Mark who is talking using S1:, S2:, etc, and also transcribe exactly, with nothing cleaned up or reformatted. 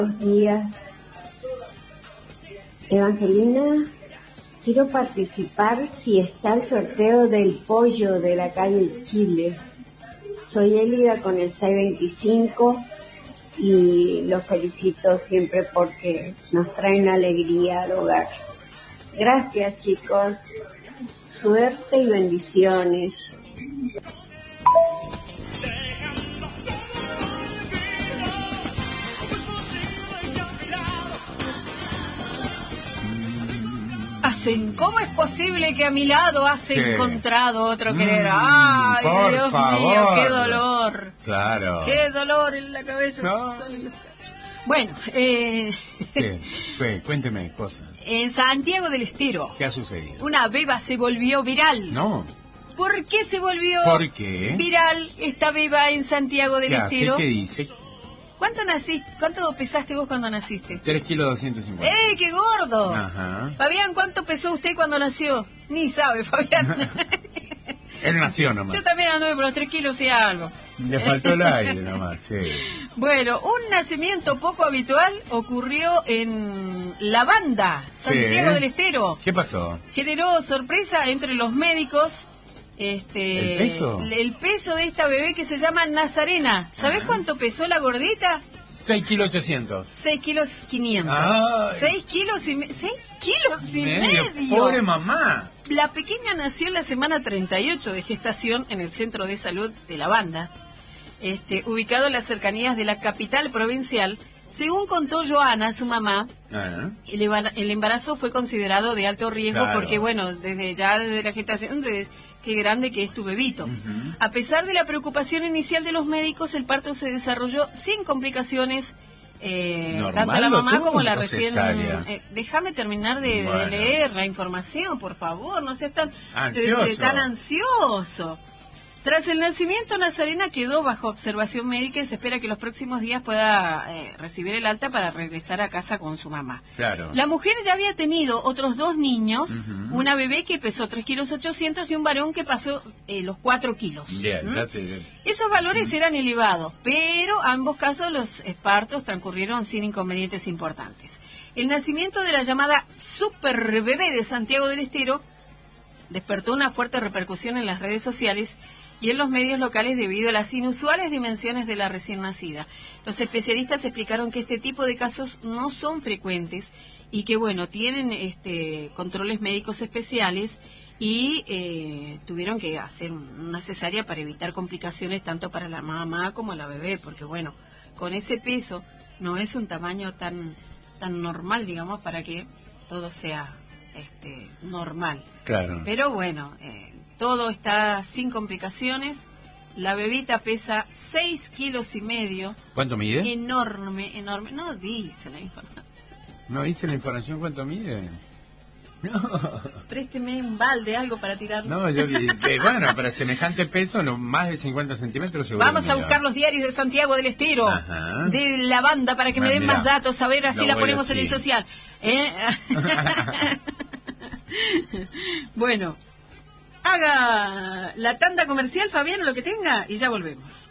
S1: Buenos días, Evangelina. Quiero participar si está el sorteo del pollo de la calle Chile. Soy Elida con el seis veinticinco y los felicito siempre porque nos traen alegría al hogar. Gracias, chicos. Suerte y bendiciones.
S2: Hacen, ¿cómo es posible que a mi lado has
S3: ¿Qué?
S2: encontrado otro
S3: Mm,
S2: querer? ¡Ay,
S3: por
S2: Dios
S3: favor.
S2: mío, qué dolor!
S3: Claro.
S2: ¡Qué dolor en la cabeza!
S3: No.
S2: Bueno, eh,
S3: ¿Qué? ¿Qué? Cuénteme cosas.
S2: en Santiago del Estero,
S3: ¿Qué ha sucedido?
S2: una beba se volvió viral.
S3: No.
S2: ¿Por qué se volvió
S3: ¿Por qué?
S2: viral esta beba en Santiago del
S3: ¿Qué hace?
S2: Estero?
S3: ¿Qué dice?
S2: ¿Cuánto naciste? ¿Cuánto pesaste vos cuando naciste?
S3: tres kilos doscientos cincuenta.
S2: ¡Eh, qué gordo!
S3: Ajá.
S2: Fabián, ¿cuánto pesó usted cuando nació? Ni sabe, Fabián.
S3: Él nació nomás.
S2: Yo también anduve por los tres kilos y algo.
S3: Le faltó el aire nomás, sí.
S2: Bueno, un nacimiento poco habitual ocurrió en La Banda, Santiago
S3: Sí.
S2: del Estero.
S3: ¿Qué pasó?
S2: Generó sorpresa entre los médicos. Este,
S3: ¿El peso?
S2: El peso de esta bebé que se llama Nazarena. ¿Sabés
S3: Ah.
S2: cuánto pesó la gordita?
S3: seis kilos ochocientos.
S2: seis kilos quinientos.
S3: Ay.
S2: seis kilos y me- seis kilos y medio.
S3: Pobre mamá.
S2: La pequeña nació en la semana treinta y ocho de gestación en el Centro de Salud de La Banda, este, ubicado en las cercanías de la capital provincial. Según contó Joana, su mamá,
S3: Ah,
S2: el, embara- el embarazo fue considerado de alto riesgo
S3: Claro.
S2: porque, bueno, desde ya desde la gestación, se- qué grande que es tu bebito.
S3: Ujú.
S2: A pesar de la preocupación inicial de los médicos, el parto se desarrolló sin complicaciones. Eh,
S3: ¿Normal
S2: tanto la
S3: lo
S2: mamá
S3: tuvo
S2: como la
S3: o
S2: recién...
S3: cesárea?
S2: eh, déjame terminar de, de
S3: Bueno.
S2: leer la información, por favor, no seas tan
S3: Ansioso.
S2: este, tan ansioso. Tras el nacimiento, Nazarena quedó bajo observación médica y se espera que los próximos días pueda eh, recibir el alta para regresar a casa con su mamá.
S3: Claro.
S2: La mujer ya había tenido otros dos niños,
S3: Ujú.
S2: una bebé que pesó tres kilos ochocientos y un varón que pasó eh, los cuatro kilos.
S3: Bien,
S2: ¿Mm?
S3: date-
S2: Esos valores eran elevados, pero ambos casos los eh, partos transcurrieron sin inconvenientes importantes. El nacimiento de la llamada super bebé de Santiago del Estero despertó una fuerte repercusión en las redes sociales y en los medios locales debido a las inusuales dimensiones de la recién nacida. Los especialistas explicaron que este tipo de casos no son frecuentes y que, bueno, tienen este, controles médicos especiales y eh, tuvieron que hacer una cesárea para evitar complicaciones tanto para la mamá como la bebé, porque, bueno, con ese peso no es un tamaño tan, tan normal, digamos, para que todo sea este, normal.
S3: Claro.
S2: Pero bueno, eh, todo está sin complicaciones. La bebita pesa seis kilos y medio.
S3: ¿Cuánto mide?
S2: Enorme, enorme. No dice la información.
S3: ¿No dice la información cuánto mide? No.
S2: Présteme un balde, algo para tirar.
S3: No, yo vi- eh, bueno, para semejante peso, no, más de cincuenta centímetros seguro.
S2: Vamos a
S3: mira.
S2: buscar los diarios de Santiago del Estero,
S3: Ajá.
S2: de La Banda, para que me
S3: Ah,
S2: den
S3: mirá.
S2: más datos, a ver, así
S3: Lo
S2: la
S3: voy
S2: ponemos en el
S3: así.
S2: social. ¿Eh? Bueno, haga la tanda comercial, Fabián, o lo que tenga, y ya volvemos.